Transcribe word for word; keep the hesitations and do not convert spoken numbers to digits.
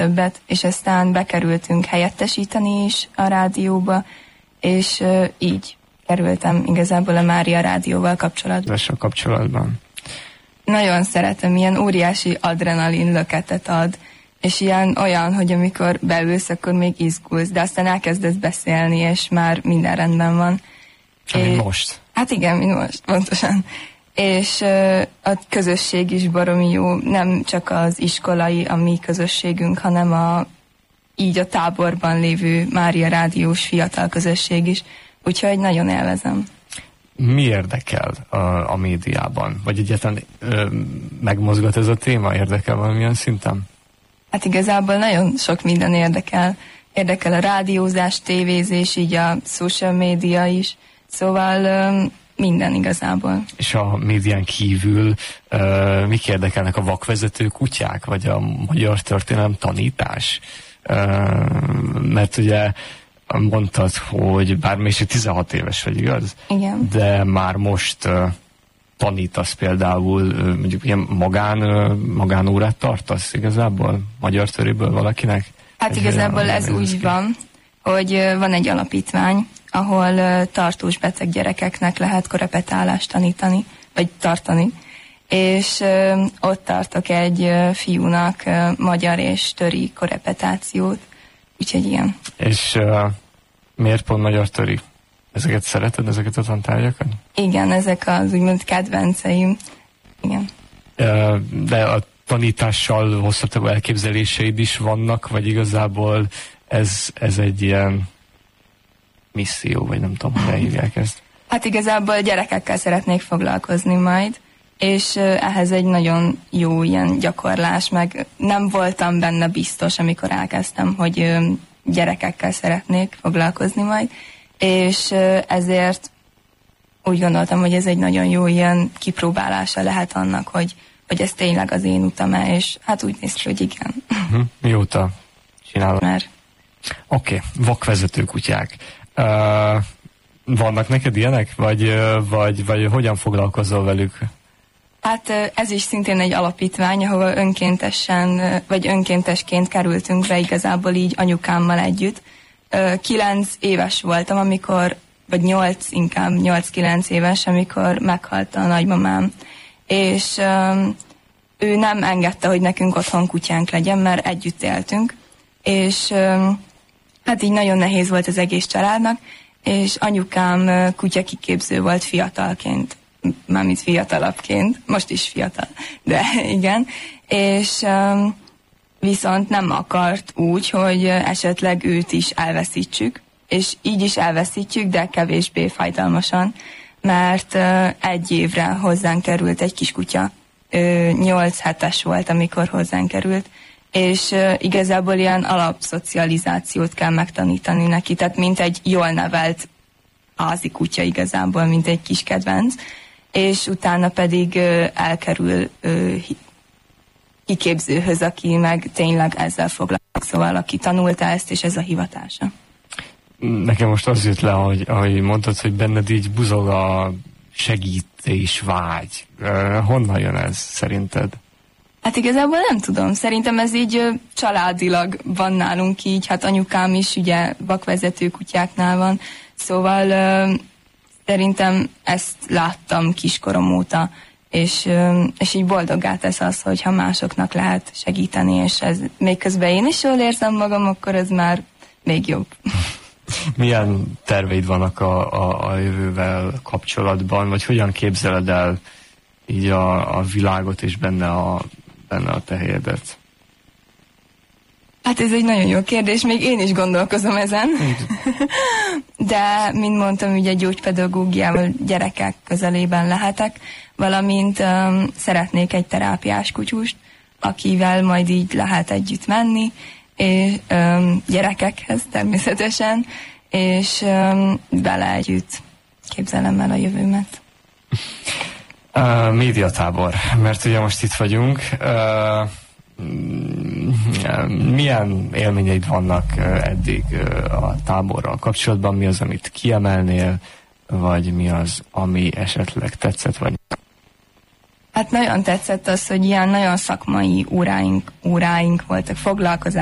többet, és aztán bekerültünk helyettesíteni is a rádióba, és uh, így kerültem igazából a Mária Rádióval kapcsolatban. A kapcsolatban. Nagyon szeretem, ilyen óriási adrenalin löketet ad, és ilyen olyan, hogy amikor beülsz, akkor még izgulsz, de aztán elkezdesz beszélni, és már minden rendben van. Mint most. Hát igen, mint most, pontosan. És uh, a közösség is baromi jó, nem csak az iskolai, a mi közösségünk, hanem a, így a táborban lévő Mária Rádiós fiatal közösség is, úgyhogy nagyon élvezem. Mi érdekel a, a médiában? Vagy egyáltalán ö, megmozgat ez a téma? Érdekel valamilyen szinten? Hát igazából nagyon sok minden érdekel. Érdekel a rádiózás, tévézés, így a social média is. Szóval ö, minden igazából. És a médián kívül ö, mik érdekelnek, a vakvezető kutyák? Vagy a magyar történelem tanítás? Ö, mert ugye mondtad, hogy bár még tizenhat éves vagy, igaz? Igen. De már most uh, tanítasz például, uh, mondjuk ilyen magán, uh, magánórát tartasz igazából? Magyar töréből valakinek? Hát egy igazából ez úgy ki? van, hogy uh, van egy alapítvány, ahol uh, tartós beteg gyerekeknek lehet korepetálást tanítani, vagy tartani. És uh, ott tartok egy uh, fiúnak uh, magyar és töri korepetációt. Úgyhogy igen. És uh, miért pont magyar töri? Ezeket szereted, ezeket a tantárgyakat? Igen, ezek az úgymond kedvenceim. Igen. Uh, de a tanítással hosszabb távú elképzeléseid is vannak, vagy igazából ez, ez egy ilyen misszió, vagy nem tudom, hogy hívják ezt? Hát igazából gyerekekkel szeretnék foglalkozni majd, és ehhez egy nagyon jó ilyen gyakorlás, meg nem voltam benne biztos, amikor elkezdtem, hogy gyerekekkel szeretnék foglalkozni majd, és ezért úgy gondoltam, hogy ez egy nagyon jó ilyen kipróbálása lehet annak, hogy, hogy ez tényleg az én utam-e, és hát úgy néz ki, hogy igen. Uh-huh. Mióta csinálod? Mert... Oké, okay. Vakvezető kutyák. Uh, vannak neked ilyenek? Vagy, vagy, vagy hogyan foglalkozol velük? Hát ez is szintén egy alapítvány, ahol önkéntesen, vagy önkéntesként kerültünk be igazából így anyukámmal együtt. Kilenc éves voltam, amikor, vagy nyolc, inkább nyolc-kilenc éves, amikor meghalt a nagymamám. És ő nem engedte, hogy nekünk otthon kutyánk legyen, mert együtt éltünk. És hát így nagyon nehéz volt az egész családnak, és anyukám kutyakiképző volt fiatalként. Mármint fiatalabbként, most is fiatal, de igen, és um, viszont nem akart úgy, hogy esetleg őt is elveszítsük, és így is elveszítjük, de kevésbé fájdalmasan, mert uh, egy évre hozzánk került egy kiskutya, uh, nyolc hetes volt, amikor hozzánk került, és uh, igazából ilyen alapszocializációt kell megtanítani neki, tehát mint egy jól nevelt házi kutya igazából, mint egy kis kedvenc, és utána pedig ö, elkerül ö, kiképzőhöz, aki meg tényleg ezzel foglalkozik, szóval aki tanulta ezt, és ez a hivatása. Nekem most az jött le, hogy, ahogy mondtad, hogy benned így buzog a segítés vágy. Uh, honnan jön ez szerinted? Hát igazából nem tudom. Szerintem ez így ö, családilag van nálunk így, hát anyukám is ugye vakvezető kutyáknál van, szóval ö, szerintem ezt láttam kiskorom óta, és, és így boldoggá tesz az, hogyha másoknak lehet segíteni, és ez még közben én is jól érzem magam, akkor ez már még jobb. Milyen terveid vannak a, a, a jövővel kapcsolatban, vagy hogyan képzeled el így a, a világot és benne a, benne a te helyedet? Hát ez egy nagyon jó kérdés, még én is gondolkozom ezen. De, mint mondtam, ugye gyógypedagógiával gyerekek közelében lehetek, valamint um, szeretnék egy terápiás kutyust, akivel majd így lehet együtt menni, és um, gyerekekhez természetesen, és um, vele együtt képzelem el a jövőmet. Uh, médiatábor, mert ugye most itt vagyunk. Uh, milyen élményeid vannak eddig a táborral kapcsolatban? Mi az, amit kiemelnél, vagy mi az, ami esetleg tetszett, vagy? Hát nagyon tetszett az, hogy ilyen nagyon szakmai óráink, óráink voltak, foglalkozás